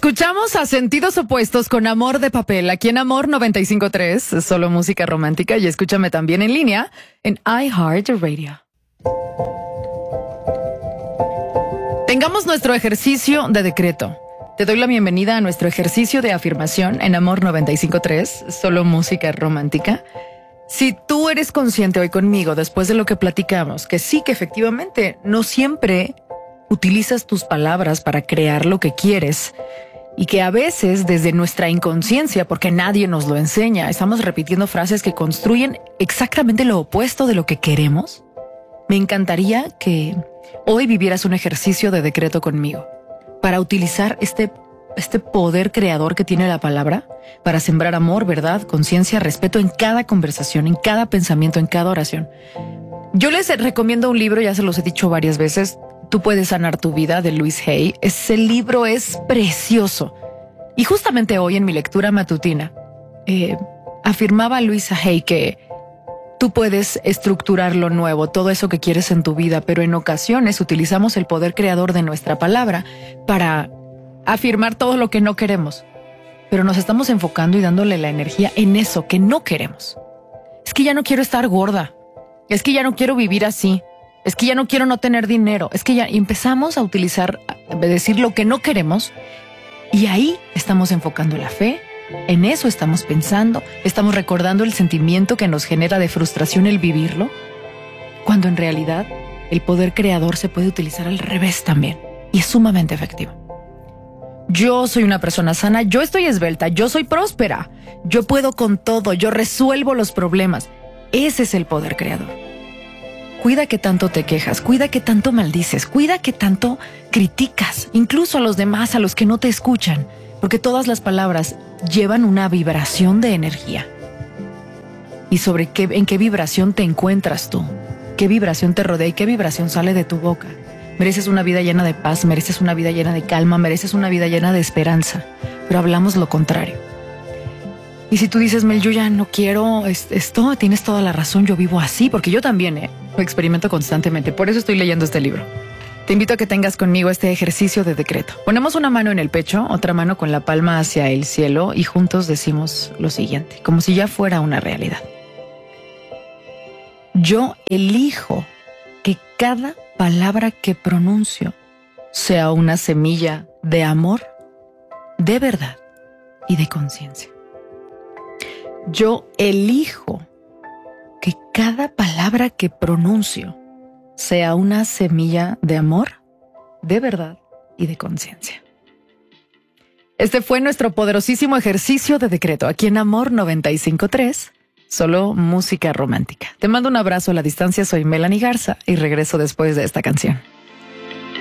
Escuchamos a Sentidos Opuestos con Amor de Papel, aquí en Amor 95.3, solo música romántica, y escúchame también en línea en iHeartRadio. Tengamos nuestro ejercicio de decreto. Te doy la bienvenida a nuestro ejercicio de afirmación en Amor 95.3, solo música romántica. Si tú eres consciente hoy conmigo, después de lo que platicamos, que sí, que efectivamente no siempre utilizas tus palabras para crear lo que quieres y que a veces desde nuestra inconsciencia, porque nadie nos lo enseña, estamos repitiendo frases que construyen exactamente lo opuesto de lo que queremos. Me encantaría que hoy vivieras un ejercicio de decreto conmigo para utilizar este poder creador que tiene la palabra para sembrar amor, verdad, conciencia, respeto en cada conversación, en cada pensamiento, en cada oración. Yo les recomiendo un libro, ya se los he dicho varias veces, Tú puedes sanar tu vida, de Louise Hay. Ese libro es precioso. Y justamente hoy en mi lectura matutina, afirmaba Louise Hay que tú puedes estructurar lo nuevo, todo eso que quieres en tu vida, pero en ocasiones utilizamos el poder creador de nuestra palabra para afirmar todo lo que no queremos. Pero nos estamos enfocando y dándole la energía en eso que no queremos. Es que ya no quiero estar gorda. Es que ya no quiero vivir así. Es que ya no quiero no tener dinero. Es que ya empezamos a utilizar, a decir lo que no queremos. Y ahí estamos enfocando la fe. En eso estamos pensando. Estamos recordando el sentimiento que nos genera de frustración el vivirlo. Cuando en realidad el poder creador se puede utilizar al revés también. Y es sumamente efectivo. Yo soy una persona sana. Yo estoy esbelta. Yo soy próspera. Yo puedo con todo. Yo resuelvo los problemas. Ese es el poder creador. Cuida que tanto te quejas, cuida que tanto maldices, cuida que tanto criticas, incluso a los demás, a los que no te escuchan, porque todas las palabras llevan una vibración de energía. Y sobre en qué vibración te encuentras tú, qué vibración te rodea y qué vibración sale de tu boca. Mereces una vida llena de paz, mereces una vida llena de calma, mereces una vida llena de esperanza, pero hablamos lo contrario. Y si tú dices, Mel, yo ya no quiero esto, tienes toda la razón, yo vivo así, porque yo también lo experimento constantemente, por eso estoy leyendo este libro. Te invito a que tengas conmigo este ejercicio de decreto. Ponemos una mano en el pecho, otra mano con la palma hacia el cielo y juntos decimos lo siguiente, como si ya fuera una realidad. Yo elijo que cada palabra que pronuncio sea una semilla de amor, de verdad y de conciencia. Yo elijo que cada palabra que pronuncio sea una semilla de amor, de verdad y de conciencia. Este fue nuestro poderosísimo ejercicio de decreto aquí en Amor 95.3, solo música romántica. Te mando un abrazo a la distancia, soy Melanie Garza y regreso después de esta canción.